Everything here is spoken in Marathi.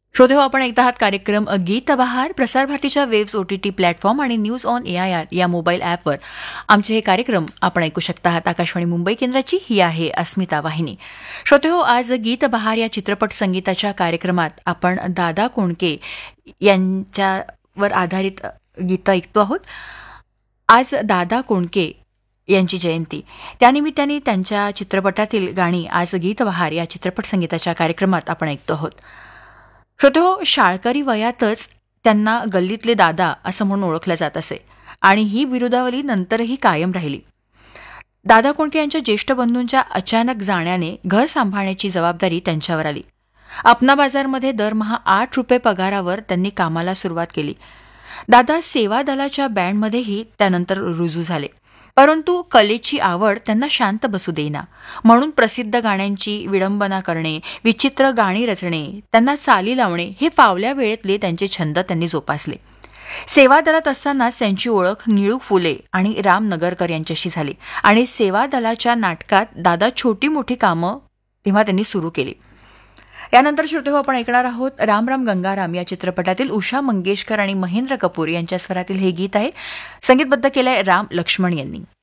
श्रोते हो, आपण ऐकत आहात कार्यक्रम गीत बहार प्रसार भारतीच्या वेव्स OTT प्लॅटफॉर्म आणि न्यूज ऑन AIR या मोबाईल ॲपवर आमचे हे कार्यक्रम आपण ऐकू शकता आहात. आकाशवाणी मुंबई केंद्राची ही आहे अस्मिता वाहिनी. श्रोते हो, आज गीत बहार या चित्रपट संगीताच्या कार्यक्रमात आपण दादा कोंडके यांच्यावर आधारित गीतं ऐकतो आहोत. आज दादा कोंडके यांची जयंती, त्यानिमित्ताने त्यांच्या चित्रपटातील गाणी आज गीत बहार या चित्रपट संगीताच्या कार्यक्रमात आपण ऐकतो आहोत. श्रोते हो, शाळकरी वयातच त्यांना गल्लीतले दादा असं म्हणून ओळखलं जात असे आणि ही बिरुदावली नंतरही कायम राहिली. दादा कोंडके यांच्या ज्येष्ठ बंधूंच्या अचानक जाण्याने घर सांभाळण्याची जबाबदारी त्यांच्यावर आली. अपना बाजारमध्ये दरमहा ₹8 पगारावर त्यांनी कामाला सुरुवात केली. दादा सेवा दलाच्या बँडमध्येही त्यानंतर रुजू झाले. परंतु कलेची आवड त्यांना शांत बसू देईना. म्हणून प्रसिद्ध गाण्यांची विडंबना करणे, विचित्र गाणी रचणे, त्यांना चाली लावणे हे फावल्या वेळेतले त्यांचे छंद त्यांनी जोपासले. सेवा दलात असतानाच त्यांची ओळख निळू फुले आणि राम नगरकर यांच्याशी झाली आणि सेवा दलाच्या नाटकात दादा छोटी मोठी कामं तेव्हा त्यांनी सुरू केली. यानंतर श्रोते हो, आपण ऐकणार आहोत राम राम गंगाराम या चित्रपटातील उषा मंगेशकर आणि महेंद्र कपूर यांच्या स्वरातील हे गीत आहे. संगीतबद्ध केलंय राम लक्ष्मण यांनी.